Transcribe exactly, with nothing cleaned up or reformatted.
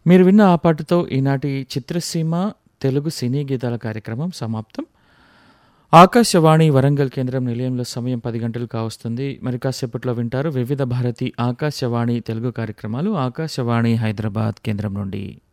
మీరు విన్న ఆ పాటతో ఈనాటి చిత్రసీమ తెలుగు సినీ గీతాల కార్యక్రమం సమాప్తం. ఆకాశవాణి వరంగల్ కేంద్రం నిలయంలో సమయం పది గంటలు కావస్తుంది. మరి కాసేపట్లో వింటారు వివిధ భారతి ఆకాశవాణి తెలుగు కార్యక్రమాలు ఆకాశవాణి హైదరాబాద్ కేంద్రం నుండి.